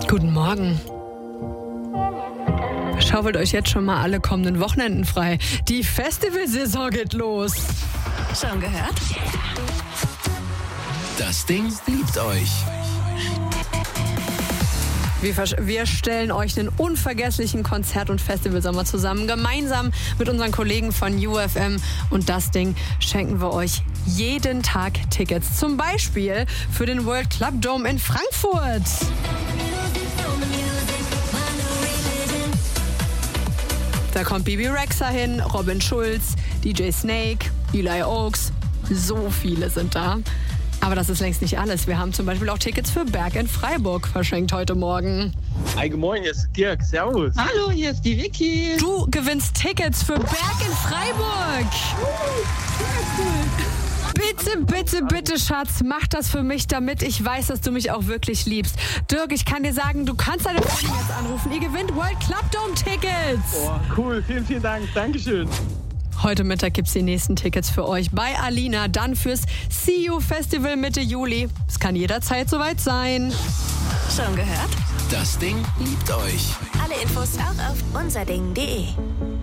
Guten Morgen. Schaufelt euch jetzt schon mal alle kommenden Wochenenden frei. Die Festivalsaison geht los. Schon gehört? Das Ding liebt euch. Wir stellen euch einen unvergesslichen Konzert- und Festivalsommer zusammen, gemeinsam mit unseren Kollegen von UFM. Und das Ding schenken wir euch jeden Tag Tickets. Zum Beispiel für den World Club Dome in Frankfurt. Da kommt Bibi Rexha hin, Robin Schulz, DJ Snake, Eli Oaks. So viele sind da. Aber das ist längst nicht alles. Wir haben zum Beispiel auch Tickets für Berg in Freiburg verschenkt heute Morgen. Hi, guten Morgen, hier ist Dirk. Servus. Hallo, hier ist die Vicky. Du gewinnst Tickets für Berg in Freiburg. Bitte, Schatz, mach das für mich, damit ich weiß, dass du mich auch wirklich liebst. Dirk, ich kann dir sagen, du kannst deine Freundin jetzt anrufen. Ihr gewinnt World Club Dome Tickets. Oh, cool. Vielen Dank. Dankeschön. Heute Mittag gibt's die nächsten Tickets für euch bei Alina. Dann fürs See You Festival Mitte Juli. Es kann jederzeit soweit sein. Schon gehört? Das Ding liebt euch. Alle Infos auch auf unserding.de.